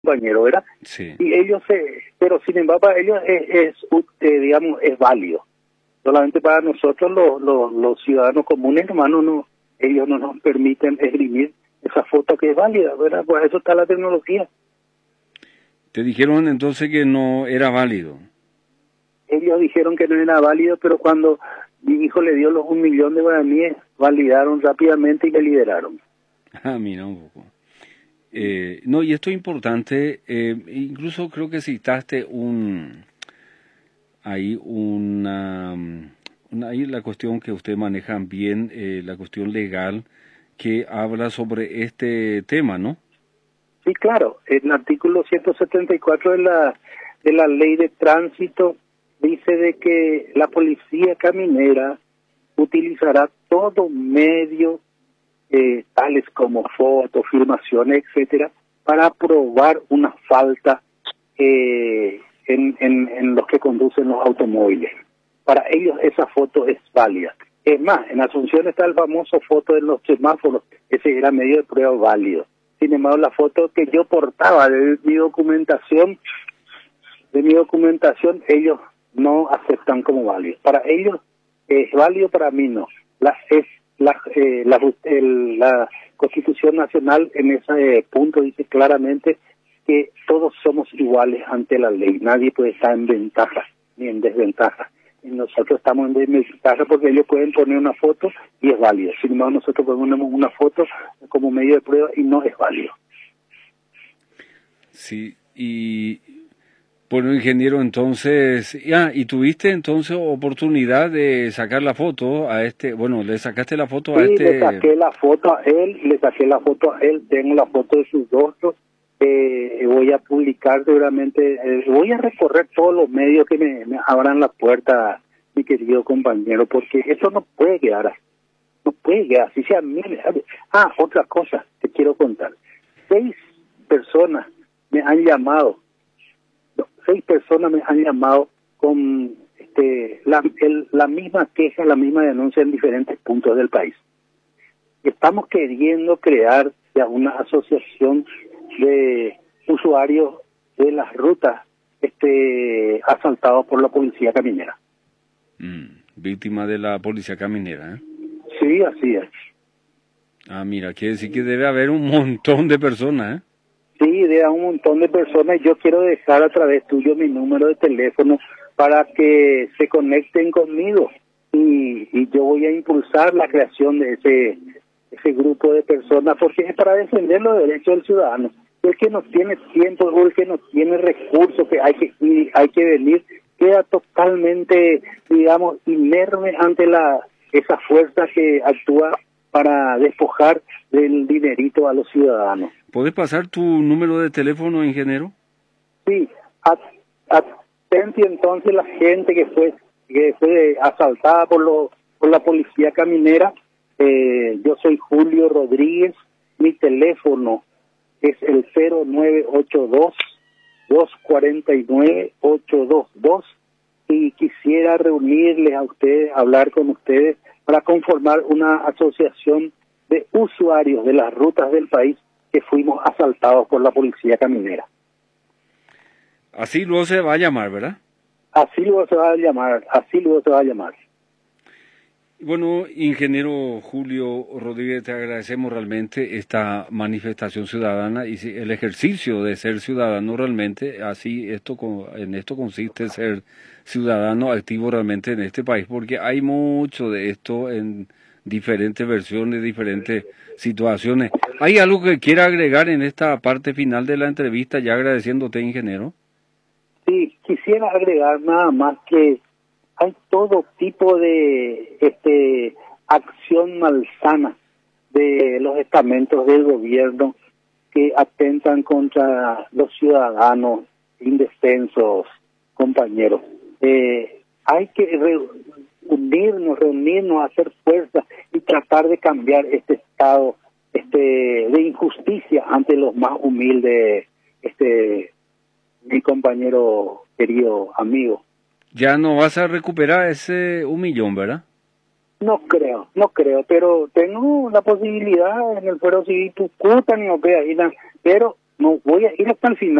compañero, ¿verdad? Sí. Y ellos, pero sin embargo para ellos digamos, es válido. Solamente para nosotros los ciudadanos comunes, hermano, no, ellos no nos permiten esgrimir esa foto que es válida, ¿verdad? Por eso está la tecnología. Te dijeron entonces que no era válido. Ellos dijeron que no era válido, pero cuando mi hijo le dio los 1 millón de guaraníes, validaron rápidamente y le liberaron. Ah, mira un poco. No, y esto es importante, incluso creo que citaste ahí ahí la cuestión que ustedes manejan bien, la cuestión legal que habla sobre este tema, ¿no? Sí, claro. El artículo 174 de la ley de tránsito dice de que la policía caminera utilizará todo medio, tales como fotos, filmaciones, etcétera, para probar una falta en los que conducen los automóviles. Para ellos esa foto es válida. Es más, en Asunción está el famoso foto de los semáforos, ese era medio de prueba válido. Sin embargo, la foto que yo portaba de mi documentación, ellos no aceptan como válido. Para ellos es válido, para mí no. La Constitución Nacional en ese punto dice claramente que todos somos iguales ante la ley. Nadie puede estar en ventaja ni en desventaja. Y nosotros estamos en desventaja porque ellos pueden poner una foto y es válido. Sin embargo, nosotros ponemos una foto como medio de prueba y no es válido. Sí, y bueno, ingeniero, entonces, ¿y tuviste entonces oportunidad de sacar la foto a bueno, le sacaste la foto a Sí, le saqué la foto a él, tengo la foto de sus rostros, voy a publicar seguramente, voy a recorrer todos los medios que me abran la puerta, mi querido compañero, porque eso no puede quedar así, no puede quedar así, sea miles. Otra cosa te quiero contar, 6 personas me han llamado con la misma queja, la misma denuncia en diferentes puntos del país. Estamos queriendo crear ya una asociación de usuarios de las rutas asaltados por la policía caminera. Víctima de la policía caminera, ¿eh? Sí, así es. Mira, quiere decir que debe haber un montón de personas, ¿eh? Sí, de un montón de personas. Yo quiero dejar a través tuyo mi número de teléfono para que se conecten conmigo y yo voy a impulsar la creación de ese grupo de personas, porque es para defender los derechos del ciudadano. El que no tiene tiempo o el que no tiene recursos, que hay que venir, queda totalmente, digamos, inerme ante esa fuerza que actúa para despojar del dinerito a los ciudadanos. ¿Puedes pasar tu número de teléfono, ingeniero? Sí, atente entonces la gente que fue asaltada por la policía caminera. Yo soy Julio Rodríguez, mi teléfono es el 0982-249-822 y quisiera reunirles a ustedes, hablar con ustedes para conformar una asociación de usuarios de las rutas del país que fuimos asaltados por la policía caminera. Así luego se va a llamar, ¿verdad? Así luego se va a llamar. Bueno, ingeniero Julio Rodríguez, te agradecemos realmente esta manifestación ciudadana y el ejercicio de ser ciudadano realmente, en esto consiste ser ciudadano activo realmente en este país, porque hay mucho de esto en diferentes versiones, diferentes situaciones. ¿Hay algo que quiera agregar en esta parte final de la entrevista, ya agradeciéndote, ingeniero? Sí, quisiera agregar nada más que hay todo tipo de acción malsana de los estamentos del gobierno que atentan contra los ciudadanos indefensos, compañeros. Hay que reunirnos, hacer fuerza y tratar de cambiar este estado de injusticia ante los más humildes, mi compañero, querido amigo. Ya no vas a recuperar ese 1 millón, ¿verdad? No creo, pero tengo la posibilidad en el fuero civil, pero no voy a ir hasta el final.